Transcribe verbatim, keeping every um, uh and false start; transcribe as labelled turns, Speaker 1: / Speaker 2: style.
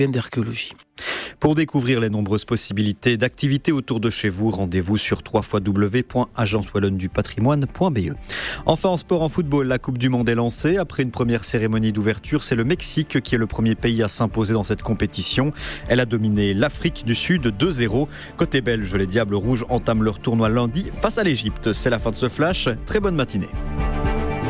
Speaker 1: d'archéologie.
Speaker 2: Pour découvrir les nombreuses possibilités d'activités autour de chez vous, rendez-vous sur w w w point agence wallonne du patrimoine point b e. Enfin, en sport, en football, la Coupe du Monde est lancée. Après une première cérémonie d'ouverture, c'est le Mexique qui est le premier pays à s'imposer dans cette compétition. Elle a dominé l'Afrique du Sud deux zéro. Côté belge, les Diables Rouges entament leur tournoi lundi face à l'Égypte. C'est la fin de ce flash. Très bonne matinée.